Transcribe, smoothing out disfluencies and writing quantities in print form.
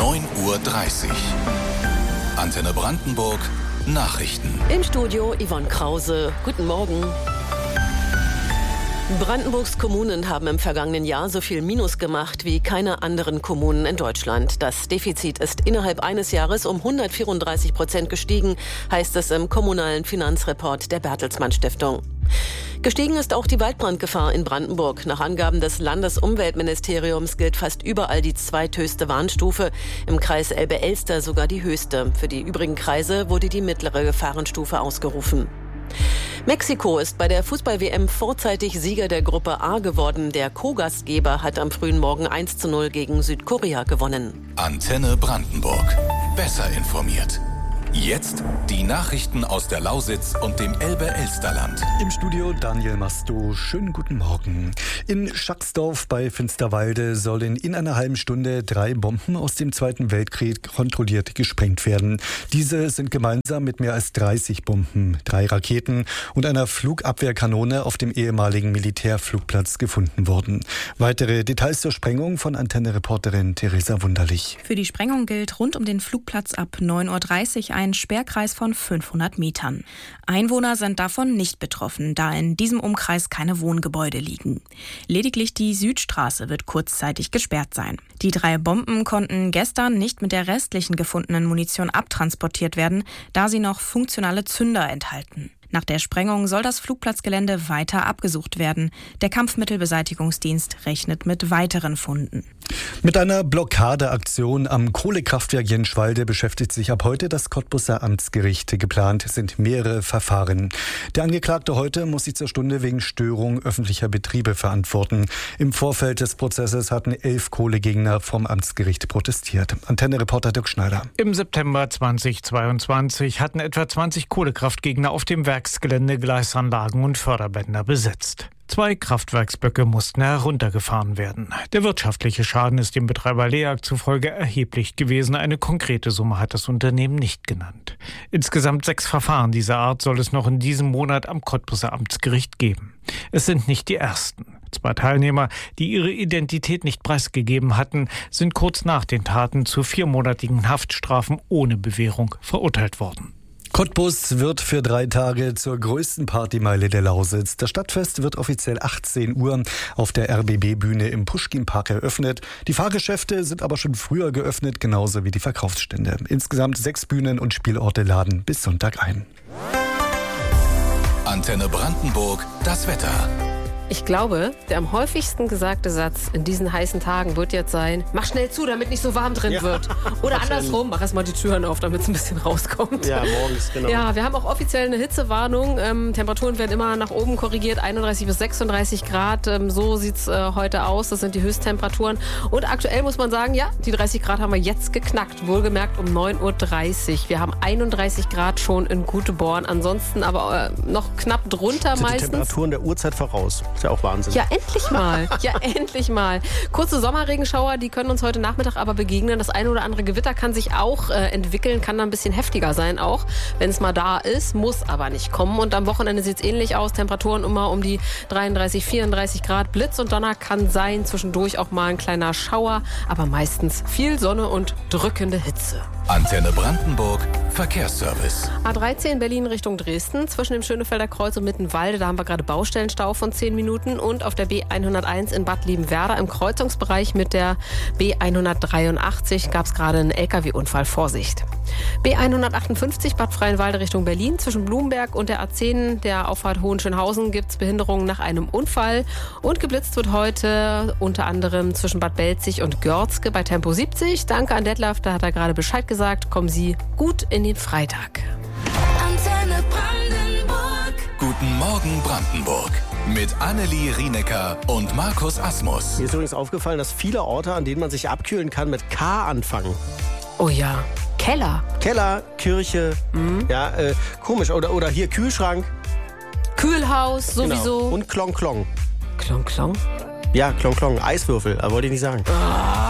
9:30 Uhr. Antenne Brandenburg Nachrichten. Im Studio Yvonne Krause. Guten Morgen. Brandenburgs Kommunen haben im vergangenen Jahr so viel Minus gemacht wie keine anderen Kommunen in Deutschland. Das Defizit ist innerhalb eines Jahres um 134% gestiegen, heißt es im kommunalen Finanzreport der Bertelsmann Stiftung. Gestiegen ist auch die Waldbrandgefahr in Brandenburg. Nach Angaben des Landesumweltministeriums gilt fast überall die zweithöchste Warnstufe, im Kreis Elbe-Elster sogar die höchste. Für die übrigen Kreise wurde die mittlere Gefahrenstufe ausgerufen. Mexiko ist bei der Fußball-WM vorzeitig Sieger der Gruppe A geworden. Der Co-Gastgeber hat am frühen Morgen 1:0 gegen Südkorea gewonnen. Antenne Brandenburg. Besser informiert. Jetzt die Nachrichten aus der Lausitz und dem Elbe-Elsterland. Im Studio Daniel Masto. Schönen guten Morgen. In Schacksdorf bei Finsterwalde sollen in einer halben Stunde 3 Bomben aus dem Zweiten Weltkrieg kontrolliert gesprengt werden. Diese sind gemeinsam mit mehr als 30 Bomben, 3 Raketen und einer Flugabwehrkanone auf dem ehemaligen Militärflugplatz gefunden worden. Weitere Details zur Sprengung von Antenne-Reporterin Theresa Wunderlich. Für die Sprengung gilt rund um den Flugplatz ab 9:30 Uhr ein Sperrkreis von 500 Metern. Einwohner sind davon nicht betroffen, da in diesem Umkreis keine Wohngebäude liegen. Lediglich die Südstraße wird kurzzeitig gesperrt sein. Die 3 Bomben konnten gestern nicht mit der restlichen gefundenen Munition abtransportiert werden, da sie noch funktionale Zünder enthalten. Nach der Sprengung soll das Flugplatzgelände weiter abgesucht werden. Der Kampfmittelbeseitigungsdienst rechnet mit weiteren Funden. Mit einer Blockadeaktion am Kohlekraftwerk Jenschwalde beschäftigt sich ab heute das Cottbuser Amtsgericht. Geplant sind mehrere Verfahren. Der Angeklagte heute muss sich zur Stunde wegen Störung öffentlicher Betriebe verantworten. Im Vorfeld des Prozesses hatten 11 Kohlegegner vom Amtsgericht protestiert. Antenne-Reporter Dirk Schneider. Im September 2022 hatten etwa 20 Kohlekraftgegner auf dem Werksgelände Gleisanlagen und Förderbänder besetzt. 2 Kraftwerksböcke mussten heruntergefahren werden. Der wirtschaftliche Schaden ist dem Betreiber LEAG zufolge erheblich gewesen. Eine konkrete Summe hat das Unternehmen nicht genannt. Insgesamt 6 Verfahren dieser Art soll es noch in diesem Monat am Cottbuser Amtsgericht geben. Es sind nicht die ersten. 2 Teilnehmer, die ihre Identität nicht preisgegeben hatten, sind kurz nach den Taten zu 4-monatigen Haftstrafen ohne Bewährung verurteilt worden. Cottbus wird für 3 Tage zur größten Partymeile der Lausitz. Das Stadtfest wird offiziell 18 Uhr auf der RBB-Bühne im Puschkin-Park eröffnet. Die Fahrgeschäfte sind aber schon früher geöffnet, genauso wie die Verkaufsstände. Insgesamt 6 Bühnen und Spielorte laden bis Sonntag ein. Antenne Brandenburg, das Wetter. Ich glaube, der am häufigsten gesagte Satz in diesen heißen Tagen wird jetzt sein: Mach schnell zu, damit nicht so warm drin wird. Oder andersrum, mach erst mal die Türen auf, damit es ein bisschen rauskommt. Ja, morgens, genau. Ja, wir haben auch offiziell eine Hitzewarnung. Temperaturen werden immer nach oben korrigiert, 31 bis 36 Grad. So sieht's heute aus. Das sind die Höchsttemperaturen. Und aktuell muss man sagen, ja, die 30 Grad haben wir jetzt geknackt. Wohlgemerkt um 9:30 Uhr. Wir haben 31 Grad schon in Güteborn. Ansonsten aber noch knapp drunter Sind meistens. die Temperaturen der Uhrzeit voraus. Ist ja auch Wahnsinn. Ja, endlich mal. Ja, endlich mal. Kurze Sommerregenschauer, die können uns heute Nachmittag aber begegnen. Das eine oder andere Gewitter kann sich auch entwickeln, kann dann ein bisschen heftiger sein auch, wenn es mal da ist, muss aber nicht kommen. Und am Wochenende sieht es ähnlich aus. Temperaturen immer um die 33, 34 Grad. Blitz und Donner kann sein. Zwischendurch auch mal ein kleiner Schauer, aber meistens viel Sonne und drückende Hitze. Antenne Brandenburg Verkehrsservice. A13 Berlin Richtung Dresden, zwischen dem Schönefelder Kreuz und Mittenwalde, da haben wir gerade Baustellenstau von 10 Minuten. Und auf der B101 in Bad Liebenwerda im Kreuzungsbereich mit der B183 gab es gerade einen LKW-Unfall. Vorsicht. B158 Bad Freienwalde Richtung Berlin, zwischen Blumenberg und der A10 der Auffahrt Hohenschönhausen gibt es Behinderungen nach einem Unfall. Und geblitzt wird heute unter anderem zwischen Bad Belzig und Görzke bei Tempo 70. Danke an Detlef, da hat er gerade Bescheid gesagt. Kommen Sie gut in den Freitag. Antenne Brandenburg. Guten Morgen Brandenburg. Mit Annelie Rienecker und Markus Asmus. Mir ist übrigens aufgefallen, dass viele Orte, an denen man sich abkühlen kann, mit K anfangen. Oh ja, Keller. Keller, Kirche, ja, komisch. Oder hier Kühlschrank. Kühlhaus sowieso. Genau. Und Klong Klong. Klong Klong? Ja, Klong Klong, Eiswürfel, wollte ich nicht sagen.